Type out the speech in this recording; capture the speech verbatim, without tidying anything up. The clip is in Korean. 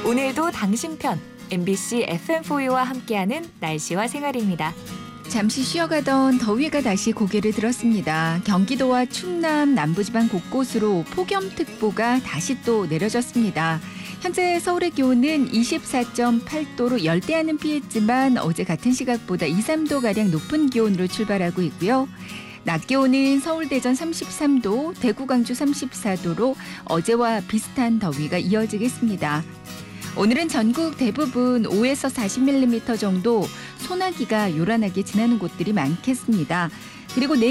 오늘도 당신 편 엠비씨 에프엠포유와 함께하는 날씨와 생활입니다. 잠시 쉬어가던 더위가 다시 고개를 들었습니다. 경기도와 충남 남부지방 곳곳으로 폭염특보가 다시 또 내려졌습니다. 현재 서울의 기온은 이십사 점 팔 도로 열대야는 피했지만 어제 같은 시각보다 이, 삼 도가량 높은 기온으로 출발하고 있고요. 낮 기온은 서울, 대전 삼십삼 도, 대구, 광주 삼십사 도로 어제와 비슷한 더위가 이어지겠습니다. 오늘은 전국 대부분 오에서 사십 밀리미터 정도 소나기가 요란하게 지나는 곳들이 많겠습니다. 그리고 내일